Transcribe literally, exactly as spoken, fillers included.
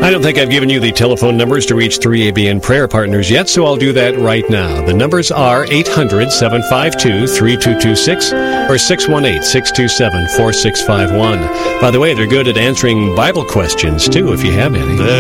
I don't think I've given you the telephone numbers to reach three A B N prayer partners yet, so I'll do that right now. The numbers are eight hundred, seven five two, three two two six or six one eight, six two seven, four six five one. By the way, they're good at answering Bible questions, too, if you have any.